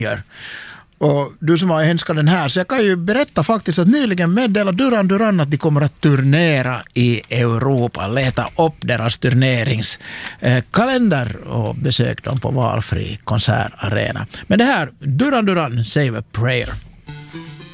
gör. Och du som har henskat den här, så jag kan ju berätta faktiskt att nyligen meddelade Duran Duran att de kommer att turnera i Europa. Leta upp deras turneringskalender och besök dem på valfri konsertarena. Men det här, Duran Duran, Save a Prayer.